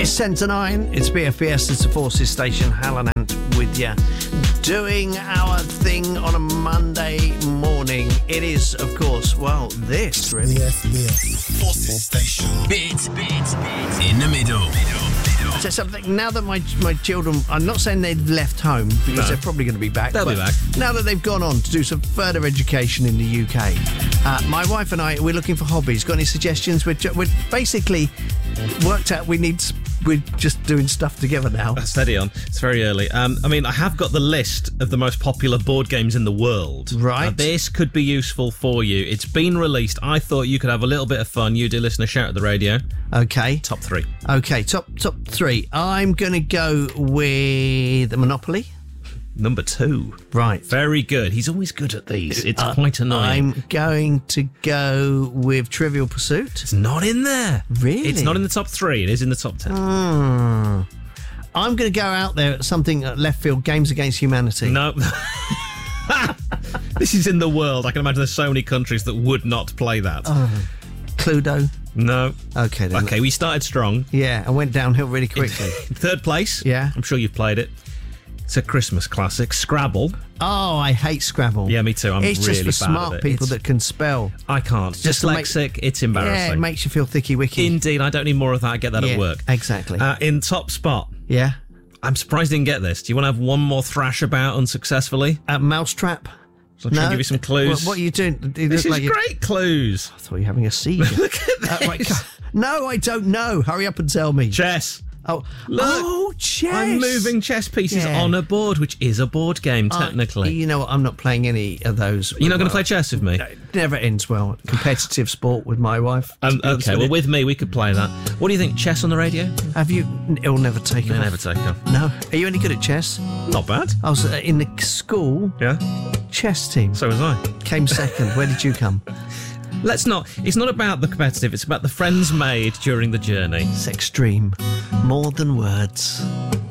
It's 10 to 9. It's BFBS. It's the Forces Station. Hal and Ant with you. Doing our thing on a Monday morning. It is, of course, well, this, really. BFBS. Forces Station. Bit. In the middle. So something, now that my children, I'm not saying they've left home, because they're probably going to be back. They'll be back. Now that they've gone on to do some further education in the UK, my wife and I, we're looking for hobbies. Got any suggestions? We're basically worked out we're just doing stuff together now. Steady on. It's very early. I have got the list of the most popular board games in the world. Right. Now, this could be useful for you. It's been released. I thought you could have a little bit of fun. You, dear listener, shout at the radio. Okay. Top 3. Okay, top 3. I'm going to go with Monopoly. Number 2. Right. Very good. He's always good at these. It's quite annoying. I'm going to go with Trivial Pursuit. It's not in there. Really? It's not in the top 3. It is in the top 10. I'm going to go out there at something left field, Games Against Humanity. No. This is in the world. I can imagine there's so many countries that would not play that. Cluedo. No. Okay, then. Okay, we started strong. Yeah, I went downhill really quickly. Third place. Yeah. I'm sure you've played it. It's a Christmas classic. Scrabble. Oh, I hate Scrabble. Yeah, me too. It's really just for bad smart at it. people that can spell. I can't. Just to make- Dyslexic, it's embarrassing. Yeah, it makes you feel thicky-wicky. Indeed, I don't need more of that. I get that at work. Exactly. In top spot. Yeah. I'm surprised you didn't get this. Do you want to have one more thrash about unsuccessfully? Mousetrap. So I'll try and give you some clues. What are you doing? This is great clues. I thought you were having a seizure. Look at this. Right, no, I don't know. Hurry up and tell me. Chess. Oh, Look, chess. I'm moving chess pieces on a board, which is a board game, technically. You know what? I'm not playing any of those. You're not going to play chess with me? It never ends well. Competitive sport with my wife. Okay, well, with me, we could play that. What do you think? Chess on the radio? Have you... It'll never take off. Never take off. No. Are you any good at chess? Not bad. I was in the school chess team. So was I. Came second. Where did you come? It's not about the competitive, it's about the friends made during the journey. It's extreme. More than words.